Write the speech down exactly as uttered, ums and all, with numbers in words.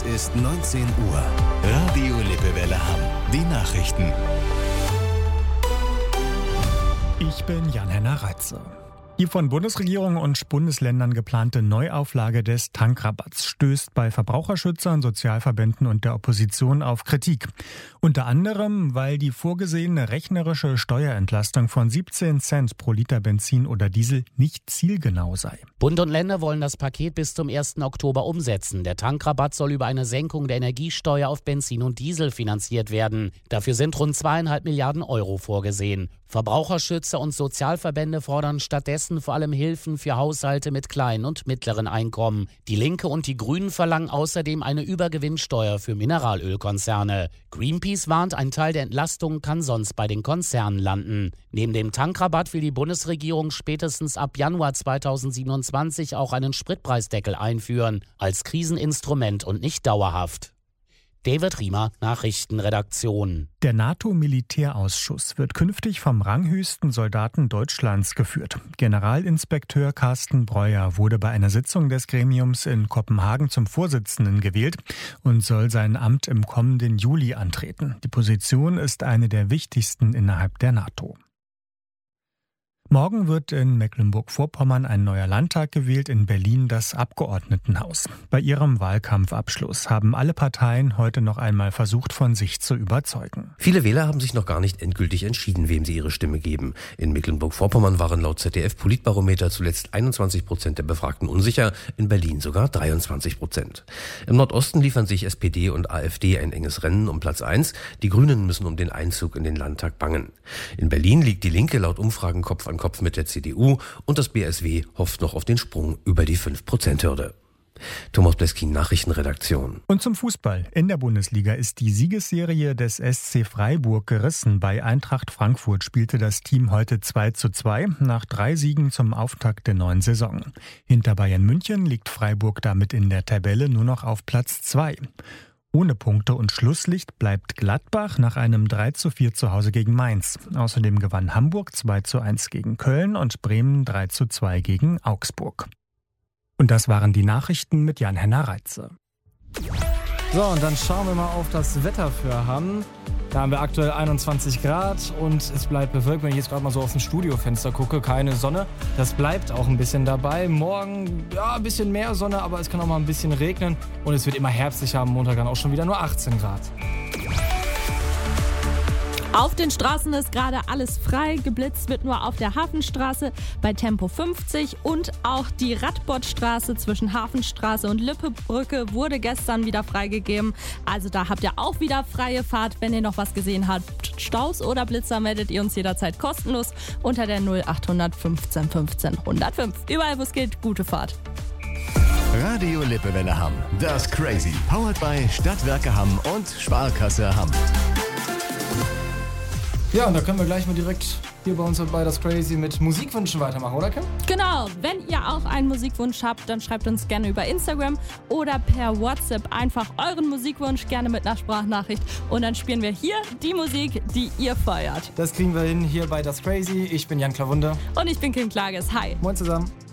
ist neunzehn Uhr. Radio Lippewelle Hamm. Die Nachrichten. Ich bin Jan-Henner Reitze. Die von Bundesregierung und Bundesländern geplante Neuauflage des Tankrabatts stößt bei Verbraucherschützern, Sozialverbänden und der Opposition auf Kritik. Unter anderem, weil die vorgesehene rechnerische Steuerentlastung von siebzehn Cent pro Liter Benzin oder Diesel nicht zielgenau sei. Bund und Länder wollen das Paket bis zum ersten Oktober umsetzen. Der Tankrabatt soll über eine Senkung der Energiesteuer auf Benzin und Diesel finanziert werden. Dafür sind rund zweieinhalb Milliarden Euro vorgesehen. Verbraucherschützer und Sozialverbände fordern stattdessen vor allem Hilfen für Haushalte mit kleinen und mittleren Einkommen. Die Linke und die Grünen verlangen außerdem eine Übergewinnsteuer für Mineralölkonzerne. Greenpeace warnt, ein Teil der Entlastung kann sonst bei den Konzernen landen. Neben dem Tankrabatt will die Bundesregierung spätestens ab Januar zweitausendsiebenundzwanzig auch einen Spritpreisdeckel einführen, als Kriseninstrument und nicht dauerhaft. David Riemer, Nachrichtenredaktion. Der NATO-Militärausschuss wird künftig vom ranghöchsten Soldaten Deutschlands geführt. Generalinspekteur Carsten Breuer wurde bei einer Sitzung des Gremiums in Kopenhagen zum Vorsitzenden gewählt und soll sein Amt im kommenden Juli antreten. Die Position ist eine der wichtigsten innerhalb der NATO. Morgen wird in Mecklenburg-Vorpommern ein neuer Landtag gewählt, in Berlin das Abgeordnetenhaus. Bei ihrem Wahlkampfabschluss haben alle Parteien heute noch einmal versucht, von sich zu überzeugen. Viele Wähler haben sich noch gar nicht endgültig entschieden, wem sie ihre Stimme geben. In Mecklenburg-Vorpommern waren laut Z D F-Politbarometer zuletzt einundzwanzig Prozent der Befragten unsicher, in Berlin sogar dreiundzwanzig Prozent. Im Nordosten liefern sich S P D und AfD ein enges Rennen um Platz eins. Die Grünen müssen um den Einzug in den Landtag bangen. In Berlin liegt die Linke laut Umfragen Kopf an Kopf mit der C D U und das B S W hofft noch auf den Sprung über die fünf Prozent Hürde. Thomas Bleskin, Nachrichtenredaktion. Und zum Fußball. In der Bundesliga ist die Siegesserie des S C Freiburg gerissen. Bei Eintracht Frankfurt spielte das Team heute zwei zu zwei nach drei Siegen zum Auftakt der neuen Saison. Hinter Bayern München liegt Freiburg damit in der Tabelle nur noch auf Platz zwei. Ohne Punkte und Schlusslicht bleibt Gladbach nach einem drei zu vier zu Hause gegen Mainz. Außerdem gewann Hamburg zwei zu eins gegen Köln und Bremen drei zu zwei gegen Augsburg. Und das waren die Nachrichten mit Jan-Henner Reitze. So, und dann schauen wir mal auf das Wetter für Hamm. Da haben wir aktuell einundzwanzig Grad und es bleibt bewölkt. Wenn ich jetzt gerade mal so aus dem Studiofenster gucke, keine Sonne. Das bleibt auch ein bisschen dabei. Morgen, ja, ein bisschen mehr Sonne, aber es kann auch mal ein bisschen regnen. Und es wird immer herbstlicher, am Montag dann auch schon wieder nur achtzehn Grad. Auf den Straßen ist gerade alles frei. Geblitzt wird nur auf der Hafenstraße bei Tempo fünfzig und auch die Radbordstraße zwischen Hafenstraße und Lippebrücke wurde gestern wieder freigegeben. Also da habt ihr auch wieder freie Fahrt. Wenn ihr noch was gesehen habt, Staus oder Blitzer, meldet ihr uns jederzeit kostenlos unter der null achthundert fünfzehn fünfzehn hundertfünf. Überall, wo es geht, gute Fahrt. Radio Lippewelle Hamm. Das Crazy. Powered by Stadtwerke Hamm und Sparkasse Hamm. Ja, und da können wir gleich mal direkt hier bei uns bei das Crazy mit Musikwünschen weitermachen, oder Kim? Genau, wenn ihr auch einen Musikwunsch habt, dann schreibt uns gerne über Instagram oder per WhatsApp einfach euren Musikwunsch, gerne mit einer Sprachnachricht. Und dann spielen wir hier die Musik, die ihr feiert. Das kriegen wir hin hier bei das Crazy. Ich bin Jan Klawunde. Und ich bin Kim Klages. Hi. Moin zusammen.